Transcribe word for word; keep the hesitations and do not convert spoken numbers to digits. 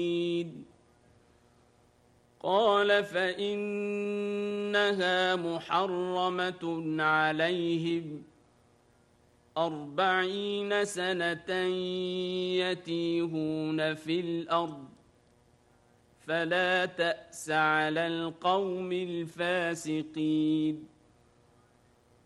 قال فإنها محرمة عليهم أربعين سنة يتيهون في الأرض فلا تأس على القوم الفاسقين